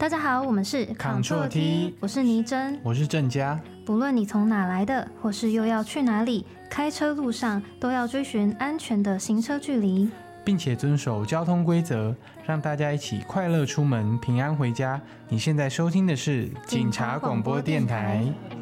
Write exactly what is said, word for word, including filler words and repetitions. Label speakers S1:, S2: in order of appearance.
S1: 家好，我们是
S2: Control T，
S1: 我是倪真，
S2: 我是郑佳。
S1: 不论你从哪来的，或是又要去哪里，开车路上都要追寻安全的行车距离，
S2: 并且遵守交通规则，让大家一起快乐出门，平安回家。你现在收听的是警察广播电台。